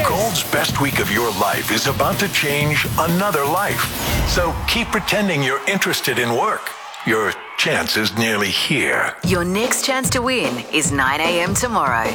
Gold's best week of your life is about to change another life. So keep pretending you're interested in work. Your chance is nearly here. Your next chance to win is 9 a.m. tomorrow.